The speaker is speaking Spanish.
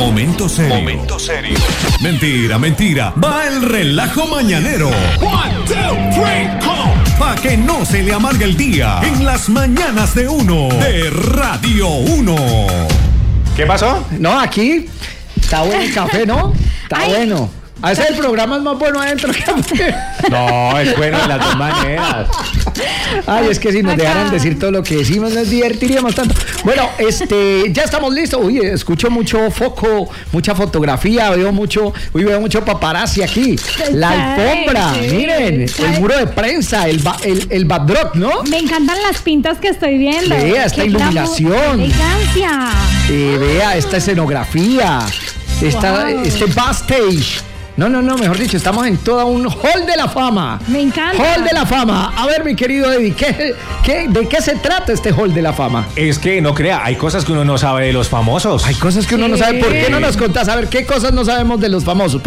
Momento serio. Momento serio. Mentira, mentira. Va el relajo mañanero. 1, 2, 3, come. Pa' que no se le amargue el día en las mañanas de uno de Radio 1. ¿Qué pasó? No, aquí está bueno el café, ¿no? Está bueno. A veces el programa es más bueno adentro que afuera. No, es bueno de las dos maneras. Ay, es que si nos dejaran decir todo lo que decimos, nos divertiríamos tanto. Bueno, ya estamos listos. Uy, escucho mucho foco, mucha fotografía, veo mucho paparazzi aquí. La alfombra, miren, el muro de prensa, el backdrop, ¿no? Me encantan las pintas que estoy viendo. Vea esta iluminación. Elegancia. Vea esta escenografía, este backstage. No, mejor dicho, estamos en todo un hall de la fama. Me encanta. Hall de la fama. A ver, mi querido Eddie, ¿de qué se trata este hall de la fama? Es que no crea, hay cosas que uno no sabe de los famosos. Hay cosas que uno no sabe. ¿Por qué no nos contás? A ver, ¿qué cosas no sabemos de los famosos?